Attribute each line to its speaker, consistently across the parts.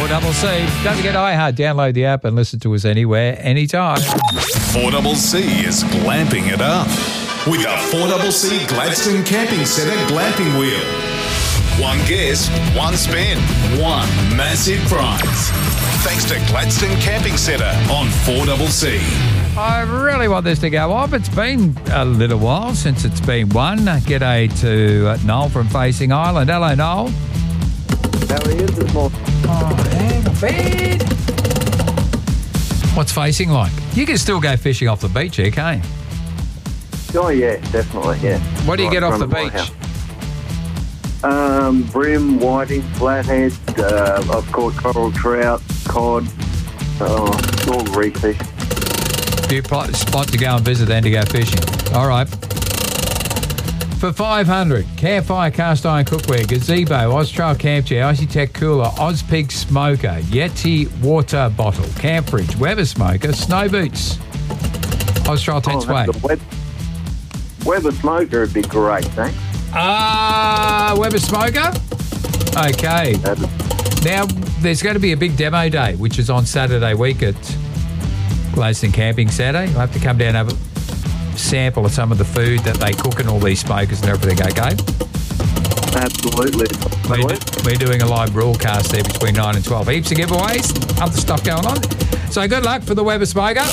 Speaker 1: 4CC. Don't forget iHeart. Download the app and listen to us anywhere, anytime.
Speaker 2: 4CC is glamping it up with a 4CC Gladstone Camping Centre glamping wheel. One guess, one spin, one massive prize. Thanks to Gladstone Camping Centre on 4CC.
Speaker 1: I really want this to go off. It's been a little while since it's been won. G'day to Noel from Facing Island. Hello, Noel.
Speaker 3: How are you this morning?
Speaker 1: Oh, hang on, bed. What's Facing like? You can still go fishing off the beach here, can't you?
Speaker 3: Oh, yeah, definitely, yeah.
Speaker 1: What do you
Speaker 3: Right
Speaker 1: get
Speaker 3: in
Speaker 1: off the
Speaker 3: front of my
Speaker 1: beach?
Speaker 3: house. Brim, whiting, flathead, I've caught coral trout, cod, all the reef fish.
Speaker 1: Few spot to go and visit then to go fishing. All right. For 500, Campfire Cast Iron Cookware, Gazebo, Austrail Camp Chair, Icy Tech Cooler, Ozpig Smoker, Yeti Water Bottle, Camp Fridge, Weber Smoker, Snow Boots, Austral Tent Swag.
Speaker 3: Weber Smoker would be great, thanks.
Speaker 1: Weber Smoker? Okay. Now, there's going to be a big demo day, which is on Saturday week at Gladstone Camping Centre. You'll have to come down and have a sample of some of the food that they cook in all these smokers and everything, okay?
Speaker 3: Absolutely.
Speaker 1: We're doing a live broadcast there between 9 and 12. Heaps of giveaways, other stuff going on. So good luck for the Weber Smoker.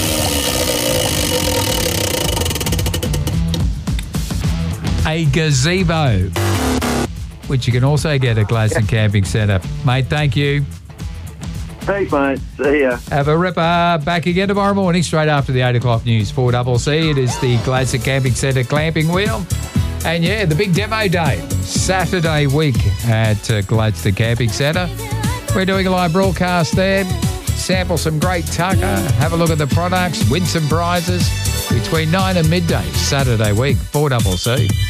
Speaker 1: A gazebo, which you can also get at Gladstone Camping Centre. Mate, thank you.
Speaker 3: Thanks, mate. See ya.
Speaker 1: Have a ripper. Back again tomorrow morning, straight after the 8 o'clock news. 4CC. It is the Gladstone Camping Centre clamping wheel. And yeah, the big demo day, Saturday week at Gladstone Camping Centre. We're doing a live broadcast there. Sample some great tucker. Have a look at the products. Win some prizes between 9 and midday, Saturday week. 4CC.